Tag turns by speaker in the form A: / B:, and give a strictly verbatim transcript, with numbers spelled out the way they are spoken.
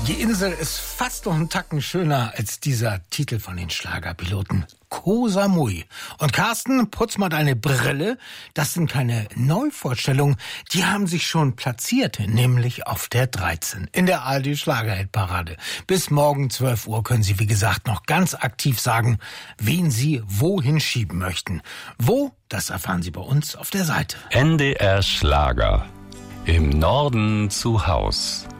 A: Die Insel ist fast noch einen Tacken schöner als dieser Titel von den Schlagerpiloten. Koh Samui. Und Carsten, putz mal deine Brille. Das sind keine Neuvorstellungen. Die haben sich schon platziert, nämlich auf der dreizehn in der A R D Schlagerhit-Parade. Bis morgen zwölf Uhr können Sie, wie gesagt, noch ganz aktiv sagen, wen Sie wohin schieben möchten. Wo? Das erfahren Sie bei uns auf der Seite.
B: N D R Schlager. Im Norden zu Haus.